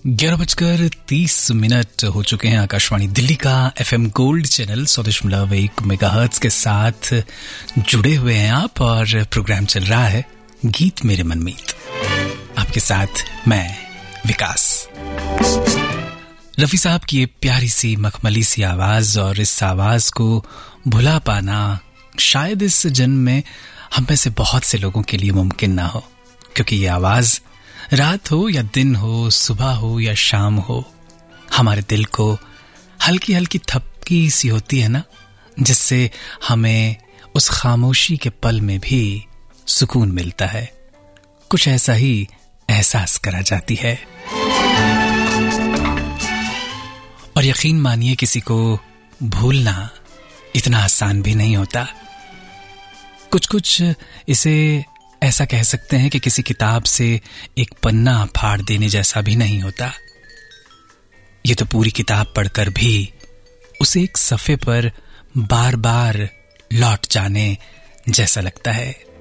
11:30 हो चुके हैं। आकाशवाणी दिल्ली का FM गोल्ड चैनल 100.1 मेगाहर्ट्ज के साथ जुड़े हुए हैं आप, और प्रोग्राम चल रहा है गीत मेरे मनमीत। आपके साथ मैं विकास। रफी साहब की ये प्यारी सी मखमली सी आवाज, और इस आवाज को भुला पाना शायद इस जन्म में हम में से बहुत से लोगों के लिए मुमकिन ना हो, क्योंकि ये आवाज रात हो या दिन हो, सुबह हो या शाम हो, हमारे दिल को हल्की हल्की थपकी सी होती है ना, जिससे हमें उस खामोशी के पल में भी सुकून मिलता है। कुछ ऐसा ही एहसास करा जाती है। और यकीन मानिए, किसी को भूलना इतना आसान भी नहीं होता। कुछ इसे ऐसा कह सकते हैं कि किसी किताब से एक पन्ना फाड़ देने जैसा भी नहीं होता। ये तो पूरी किताब पढ़कर भी उसे एक सफ़े पर बार बार लौट जाने जैसा लगता है।